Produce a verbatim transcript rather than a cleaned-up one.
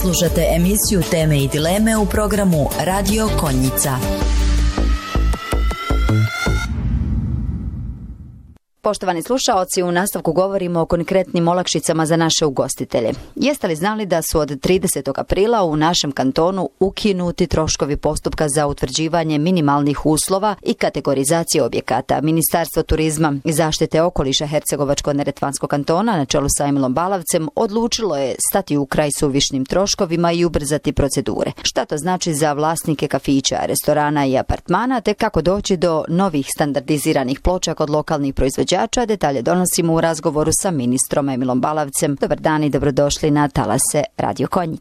Slušate emisiju Teme i dileme u programu Radio Konjica. Poštovani slušaoci, u nastavku govorimo o konkretnim olakšicama za naše ugostitelje. Jeste li znali da su od tridesetog aprila u našem kantonu ukinuti troškovi postupka za utvrđivanje minimalnih uslova i kategorizacije objekata? Ministarstvo turizma i zaštite okoliša Hercegovačko-neretvanskog kantona na čelu sa Emilom Balavcem odlučilo je stati u kraj suvišnim troškovima i ubrzati procedure. Šta to znači za vlasnike kafića, restorana i apartmana, te kako doći do novih standardiziranih ploča kod lokalnih proizvođača? Detalje donosimo u razgovoru sa ministrom Emilom Balavcem. Dobar dan i dobrodošli na talase Radio Konjic.